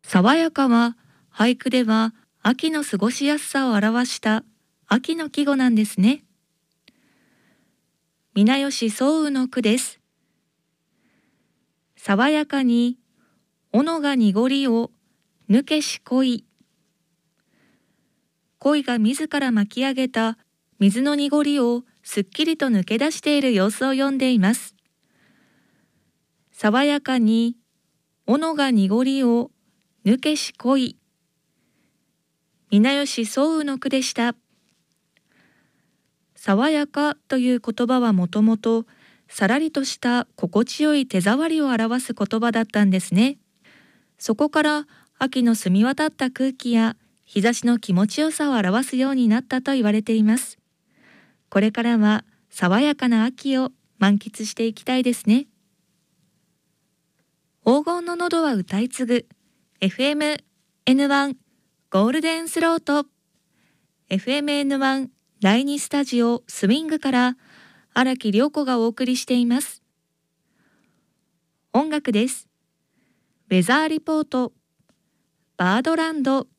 爽やかは俳句では秋の過ごしやすさを表した秋の季語なんですね。皆吉宗雨の句です。爽やかに斧が濁りを抜けし恋。恋が自ら巻き上げた水の濁りをすっきりと抜け出している様子を詠んでいます。爽やかに斧が濁りを抜けし恋。皆吉宗雨の句でした。爽やかという言葉はもともとさらりとした心地よい手触りを表す言葉だったんですね。そこから秋の澄み渡った空気や日差しの気持ちよさを表すようになったと言われています。これからは爽やかな秋を満喫していきたいですね。黄金の喉は歌い継ぐ FM-N1 ゴールデンスロート FM-N1 第2スタジオスウィングから荒木涼子がお送りしています。音楽です。ウェザーリポートバードランド